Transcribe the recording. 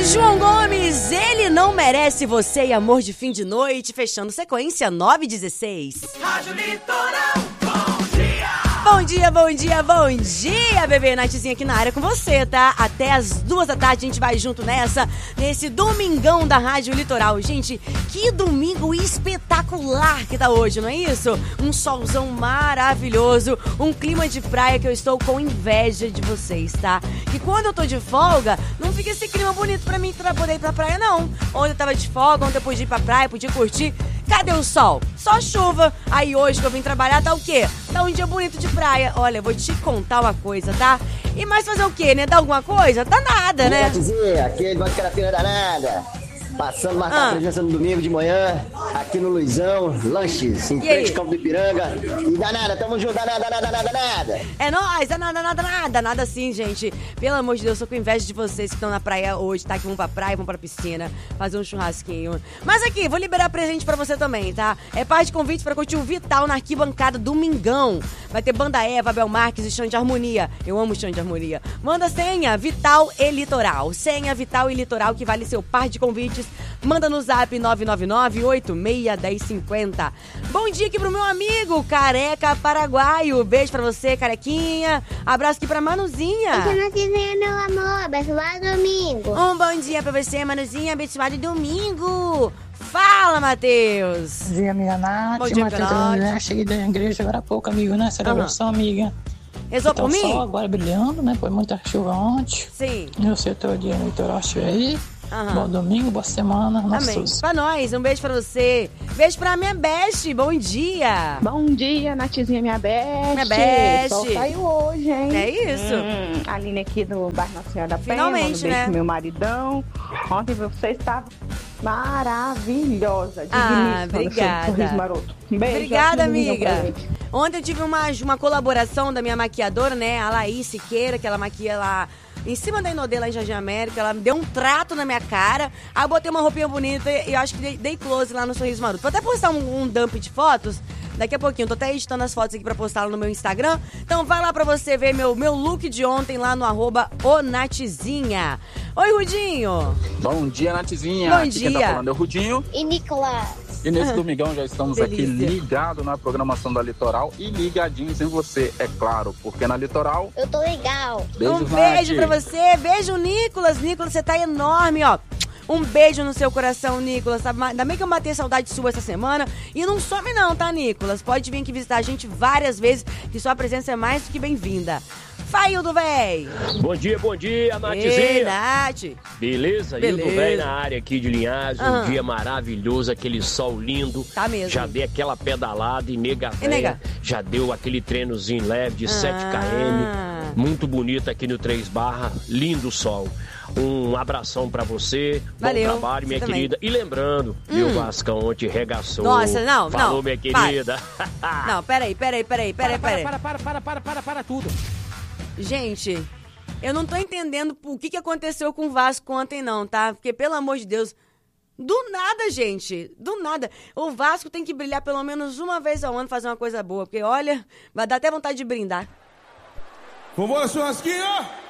João Gomes, ele não merece você e amor de fim de noite, fechando sequência 9:16. Rádio Litoral, bom dia! Bom dia, bom dia, bom dia, bebê. Nathzinha aqui na área com você, tá? Até as 2 da tarde a gente vai junto nesse domingão da Rádio Litoral. Gente, que domingo espetacular que tá hoje, não é isso? Um solzão maravilhoso, um clima de praia que eu estou com inveja de vocês, tá? E quando eu tô de folga, não fica esse clima bonito pra mim pra poder ir pra praia, não. Ontem eu tava de folga, ontem eu podia ir pra praia, podia curtir. Cadê o sol? Só chuva. Aí hoje que eu vim trabalhar, tá o quê? Tá um dia bonito de praia. Olha, eu vou te contar uma coisa, tá? E mais fazer o quê, né? Dar alguma coisa? Tá nada, né? Dizer, aquele banco que feira danada. Passando, marcar a presença no domingo de manhã, aqui no Luizão, lanches, em frente ao Campo do Ipiranga. E danada, tamo junto, danada. É nóis, nada sim, gente. Pelo amor de Deus, eu tô com inveja de vocês que estão na praia hoje, tá? Que vão pra praia, vão pra piscina, fazer um churrasquinho. Mas aqui, vou liberar presente pra você também, tá? É parte de convite pra curtir o Vital na arquibancada domingão. Vai ter Banda Eva, Bel Marques e Chão de Harmonia. Eu amo Chão de Harmonia. Manda senha, Vital e Litoral. Senha, Vital e Litoral, que vale seu par de convites. Manda no zap 999-86-1050. Bom dia aqui pro meu amigo Careca Paraguaio. Beijo pra você, Carequinha. Abraço aqui pra Manuzinha. Nathzinha, meu amor, abençoado domingo. Um bom dia pra você, Manuzinha, abençoado domingo. Fala, Matheus. Bom dia, minha Nath. Bom dia, Matheus. Cheguei da igreja agora há pouco, amigo, né? Celebração, amiga. Rezou por mim? O sol agora brilhando, né? Foi muita chuva ontem. Sim. E o setor de litoral aí. Bom domingo, boa semana. Amém. Pra nós, um beijo pra você. Beijo pra minha Best, bom dia. Bom dia, Nathzinha, minha Best. Minha Best. Sol saiu hoje, hein? É isso. Aline aqui do bairro Nossa Senhora da Penha. Finalmente, beijo né? Pro meu maridão. Ontem você estava maravilhosa. Obrigada. Sorriso maroto. Um beijo. Obrigada, amiga. Ontem eu tive uma colaboração da minha maquiadora, né? A Laís Siqueira, que ela maquia lá em cima da Inodê, lá em Jardim América. Ela me deu um trato na minha cara. Aí eu botei uma roupinha bonita e eu acho que dei close lá no Sorriso Maroto. Vou até postar um dump de fotos daqui a pouquinho. Tô até editando as fotos aqui pra postá-la no meu Instagram. Então vai lá pra você ver meu look de ontem lá no @onatzinha. Oi, Rudinho. Bom dia, Nathzinha. Bom aqui dia. Quem tá falando é o Rudinho. E Nicolás. E nesse domingão já estamos Delícia. aqui ligados na programação da Litoral e ligadinhos em você, é claro, porque na Litoral... Eu tô legal. Beijos, Um beijo Nath. pra você. Beijo, Nicolas. Nicolas, você tá enorme, ó. Um beijo no seu coração, Nicolas. Ainda bem que eu matei saudade sua essa semana. E não some não, tá, Nicolas? Pode vir aqui visitar a gente várias vezes, que sua presença é mais do que bem-vinda. Faildo, véi. Bom dia, Nathzinha. Ei, Nath. Beleza? Beleza. Hildo velho na área aqui de Linhares. Um dia maravilhoso, aquele sol lindo. Tá mesmo. Já dei aquela pedalada e nega E nega? véia. Já deu aquele treinozinho leve de 7 km. Muito bonito aqui no 3 Barra. Lindo sol. Um abração pra você. Valeu. Bom trabalho, minha Você também. querida. E lembrando, meu Vascão ontem regaçou. Nossa, não. Falou, minha querida. Não, peraí. Para tudo. Gente, eu não tô entendendo o que aconteceu com o Vasco ontem não, tá? Porque, pelo amor de Deus, do nada, gente, do nada. O Vasco tem que brilhar pelo menos uma vez ao ano, fazer uma coisa boa. Porque, olha, vai dar até vontade de brindar. Vambora, churrasquinho!